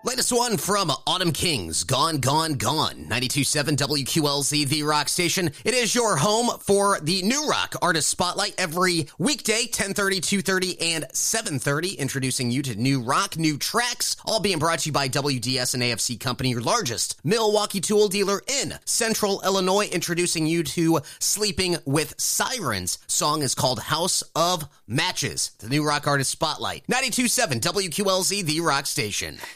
Latest one from Autumn Kings, Gone, Gone, Gone. 92.7 WQLZ, the rock station. It is your home for the New Rock Artist Spotlight every weekday, 10:30, 2:30, and 7:30. Introducing you to new rock, new tracks, all being brought to you by WDS and AFC Company, your largest Milwaukee tool dealer in Central Illinois. Introducing you to Sleeping with Sirens. Song is called House of Matches. The New Rock Artist Spotlight. 92.7 WQLZ, the rock station.